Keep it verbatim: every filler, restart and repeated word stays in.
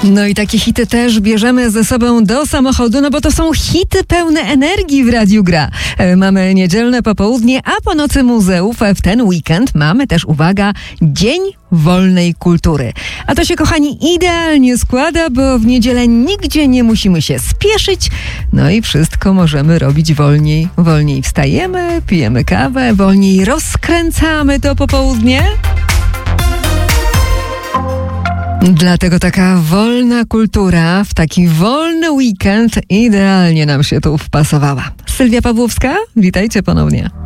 No i takie hity też bierzemy ze sobą do samochodu, no bo to są hity pełne energii w Radiu Gra. E, Mamy niedzielne popołudnie, a po nocy muzeów w ten weekend mamy też, uwaga, Dzień Wolnej Kultury. A to się, kochani, idealnie składa, bo w niedzielę nigdzie nie musimy się spieszyć, no i wszystko możemy robić wolniej. Wolniej wstajemy, pijemy kawę, wolniej rozkręcamy to popołudnie. Dlatego taka wolna kultura w taki wolny weekend idealnie nam się tu wpasowała. Sylwia Pawłowska, witajcie ponownie.